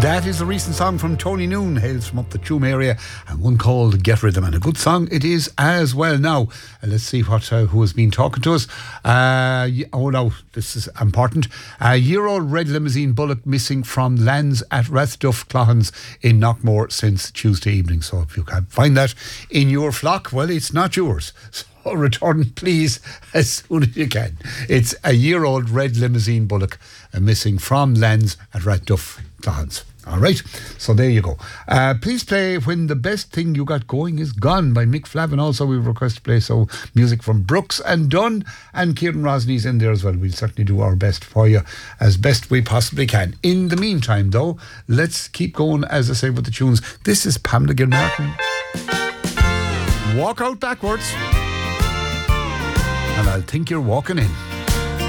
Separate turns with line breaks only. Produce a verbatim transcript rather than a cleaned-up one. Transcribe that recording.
That is a recent song from Tony Noon, hails from up the Tuam area, and one called Get Rhythm, and a good song it is as well. Now, uh, let's see what uh, who has been talking to us. Uh, oh no, this is important. A year-old red limousine bullock missing from lands at Rathduff Clohans in Knockmore since Tuesday evening. So if you can find that in your flock, well, it's not yours. So return, please, as soon as you can. It's a year-old red limousine bullock uh, missing from lands at Rathduff Clohans. All right, so there you go. Uh, please play When the Best Thing You Got Going Is Gone by Mick Flavin. Also, we request to play so music from Brooks and Dunn, and Kieran Rosney's in there as well. We'll certainly do our best for you as best we possibly can. In the meantime, though, let's keep going, as I say, with the tunes. This is Pamela Gilmartin. Walk Out Backwards. And I'll think you're walking in.